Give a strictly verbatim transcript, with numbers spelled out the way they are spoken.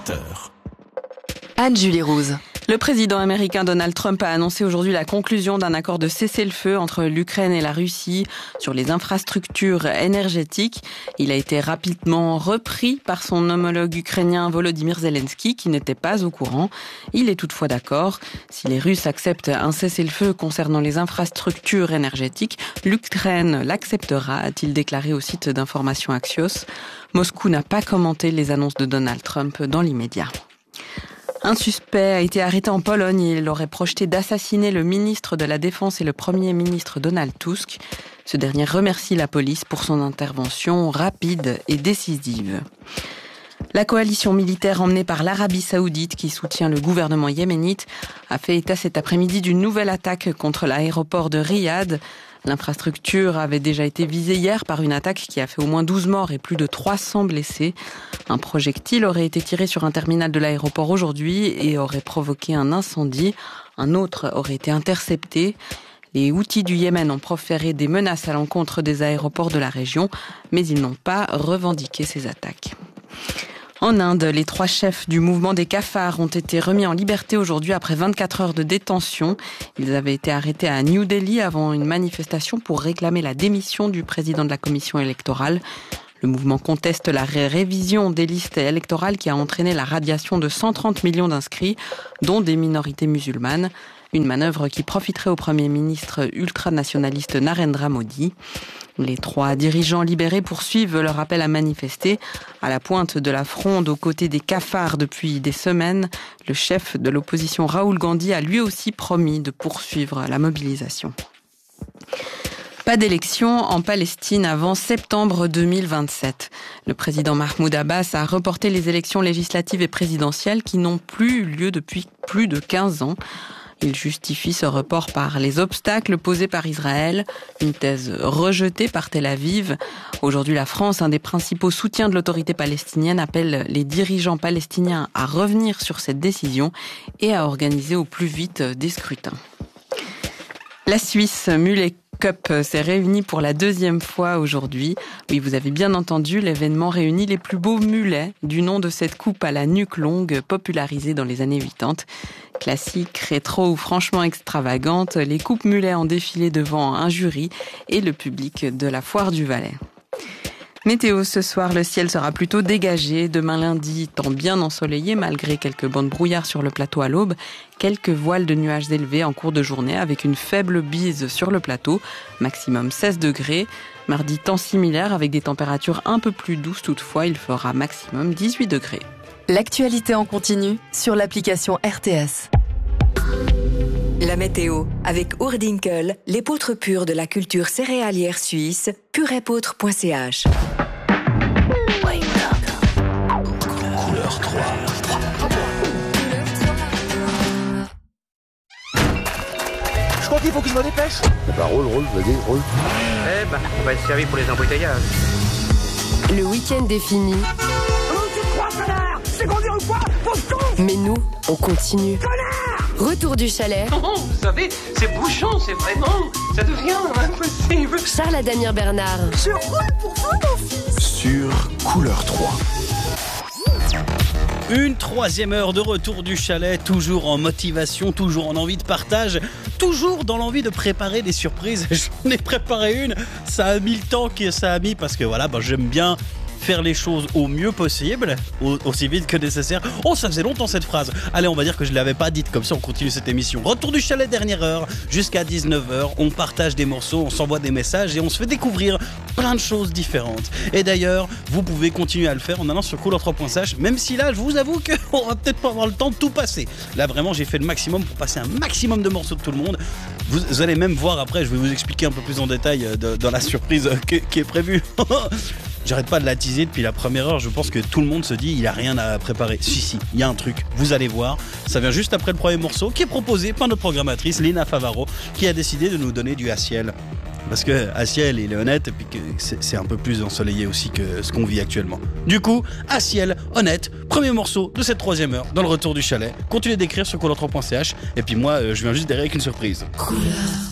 vingt heures. Anne-Julie Rouse. Le président américain Donald Trump a annoncé aujourd'hui la conclusion d'un accord de cessez-le-feu entre l'Ukraine et la Russie sur les infrastructures énergétiques. Il a été rapidement repris par son homologue ukrainien Volodymyr Zelensky, qui n'était pas au courant. Il est toutefois d'accord. Si les Russes acceptent un cessez-le-feu concernant les infrastructures énergétiques, l'Ukraine l'acceptera, a-t-il déclaré au site d'information Axios. Moscou n'a pas commenté les annonces de Donald Trump dans l'immédiat. Un suspect a été arrêté en Pologne. Il aurait projeté d'assassiner le ministre de la Défense et le Premier ministre Donald Tusk. Ce dernier remercie la police pour son intervention rapide et décisive. La coalition militaire emmenée par l'Arabie Saoudite, qui soutient le gouvernement yéménite, a fait état cet après-midi d'une nouvelle attaque contre l'aéroport de Riyad. L'infrastructure avait déjà été visée hier par une attaque qui a fait au moins douze morts et plus de trois cents blessés. Un projectile aurait été tiré sur un terminal de l'aéroport aujourd'hui et aurait provoqué un incendie. Un autre aurait été intercepté. Les Houthis du Yémen ont proféré des menaces à l'encontre des aéroports de la région, mais ils n'ont pas revendiqué ces attaques. En Inde, les trois chefs du mouvement des cafards ont été remis en liberté aujourd'hui après vingt-quatre heures de détention. Ils avaient été arrêtés à New Delhi avant une manifestation pour réclamer la démission du président de la commission électorale. Le mouvement conteste la ré- révision des listes électorales qui a entraîné la radiation de cent trente millions d'inscrits, dont des minorités musulmanes. Une manœuvre qui profiterait au Premier ministre ultranationaliste Narendra Modi. Les trois dirigeants libérés poursuivent leur appel à manifester. À la pointe de la fronde aux côtés des cafards depuis des semaines, le chef de l'opposition Rahul Gandhi a lui aussi promis de poursuivre la mobilisation. Pas d'élection en Palestine avant septembre deux mille vingt-sept. Le président Mahmoud Abbas a reporté les élections législatives et présidentielles qui n'ont plus eu lieu depuis plus de quinze ans. Il justifie ce report par les obstacles posés par Israël, une thèse rejetée par Tel Aviv. Aujourd'hui, la France, un des principaux soutiens de l'autorité palestinienne, appelle les dirigeants palestiniens à revenir sur cette décision et à organiser au plus vite des scrutins. La Suisse Mulet Cup s'est réunie pour la deuxième fois aujourd'hui. Oui, vous avez bien entendu, l'événement réunit les plus beaux mulets du nom de cette coupe à la nuque longue popularisée dans les années quatre-vingt-dix. Classique, rétro ou franchement extravagante, les coupes mulets ont défilé devant un jury et le public de la Foire du Valais. Météo, ce soir, le ciel sera plutôt dégagé. Demain lundi, temps bien ensoleillé malgré quelques bancs de brouillard sur le plateau à l'aube. Quelques voiles de nuages élevés en cours de journée avec une faible bise sur le plateau. Maximum seize degrés. Mardi, temps similaire avec des températures un peu plus douces toutefois. Il fera maximum dix-huit degrés. L'actualité en continu sur l'application R T S. La météo, avec Ourdinkel, l'épeautre pure de la culture céréalière suisse, pureépeautre point c h. Couleur trois. Je crois qu'il faut que je me dépêche. Bah roule, roule, vas-y, roule. Eh bah, on va être servi pour les embouteillages. Le week-end est fini. C'est conduire ou quoi? Mais nous, on continue. Retour du chalet. Oh, vous savez, c'est bouchon, c'est vraiment... Ça devient impossible. Charles Adamien Bernard. Je roule pour vous, mon fils. Sur Couleur trois. Une troisième heure de retour du chalet, toujours en motivation, toujours en envie de partage, toujours dans l'envie de préparer des surprises. J'en ai préparé une, ça a mis le temps que ça a mis parce que voilà, bah, j'aime bien faire les choses au mieux possible, aussi vite que nécessaire. Oh, ça faisait longtemps cette phrase. Allez, on va dire que je ne l'avais pas dite, comme ça on continue cette émission. Retour du chalet, dernière heure, jusqu'à dix-neuf heures. On partage des morceaux, on s'envoie des messages et on se fait découvrir plein de choses différentes. Et d'ailleurs, vous pouvez continuer à le faire en allant sur couleur trois point c h, même si là, je vous avoue qu'on va peut-être pas avoir le temps de tout passer. Là, vraiment, j'ai fait le maximum pour passer un maximum de morceaux de tout le monde. Vous, vous allez même voir après, je vais vous expliquer un peu plus en détail de, dans la surprise qui, qui est prévue. J'arrête pas de la teaser depuis la première heure. Je pense que tout le monde se dit il a rien à préparer. Si, si, il y a un truc. Vous allez voir. Ça vient juste après le premier morceau qui est proposé par notre programmatrice Lina Favaro qui a décidé de nous donner du Aciel. Parce que Aciel, il est honnête et puis que c'est, c'est un peu plus ensoleillé aussi que ce qu'on vit actuellement. Du coup, Aciel, honnête, premier morceau de cette troisième heure dans le retour du chalet. Continuez d'écrire sur couleur trois point c h et puis moi, je viens juste derrière avec une surprise. Couleur.